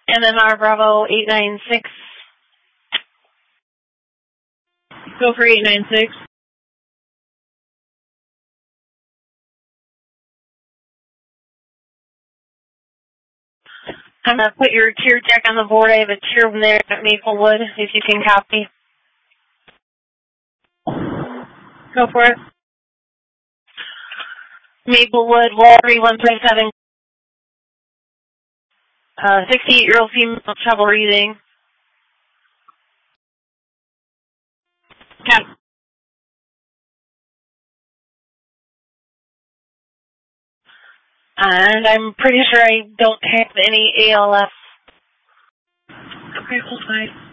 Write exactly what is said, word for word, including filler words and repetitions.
M M R Bravo eight nine six. Go for eight nine six. I'm going to put your tier check on the board. I have a tier over there at Maplewood, if you can copy. Go for it. Maplewood, Wall three one three seven. Uh, sixty-eight-year-old female, trouble breathing. Cap. And I'm pretty sure I don't have any A L S. Okay, hold tight.